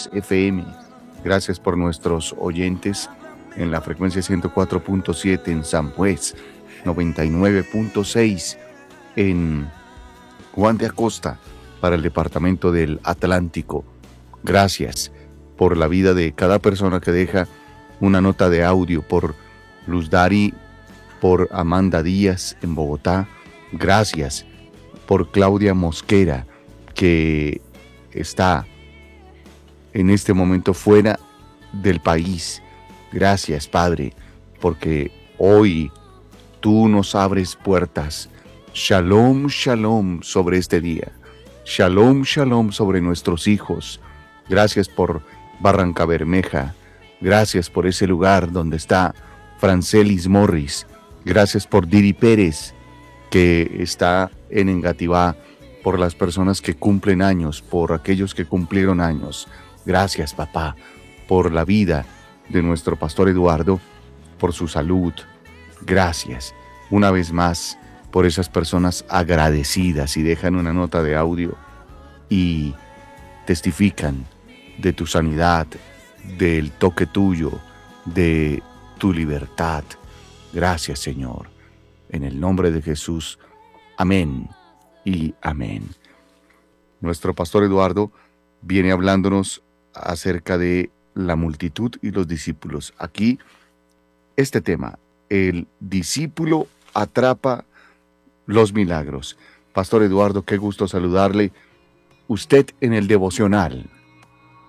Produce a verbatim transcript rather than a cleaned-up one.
Ondas F M. Gracias por nuestros oyentes en la frecuencia ciento cuatro punto siete en San Juez, noventa y nueve punto seis en Juan de Acosta para el departamento del Atlántico. Gracias por la vida de cada persona que deja una nota de audio, por Luz Dari, por Amanda Díaz en Bogotá. Gracias por Claudia Mosquera, que está en este momento fuera del país. Gracias, Padre, porque hoy tú nos abres puertas. Shalom, shalom sobre este día. Shalom, shalom sobre nuestros hijos. Gracias por Barranca Bermeja. Gracias por ese lugar donde está Francelis Morris. Gracias por Diri Pérez, que está en Engativá, por las personas que cumplen años, por aquellos que cumplieron años. Gracias, papá, por la vida de nuestro pastor Eduardo, por su salud. Gracias una vez más por esas personas agradecidas y dejan una nota de audio y testifican de tu sanidad, del toque tuyo, de tu libertad. Gracias, Señor. En el nombre de Jesús. Amén y amén. Nuestro pastor Eduardo viene hablándonos acerca de la multitud y los discípulos. Aquí, este tema, el discípulo atrapa los milagros. Pastor Eduardo, qué gusto saludarle. Usted en el devocional.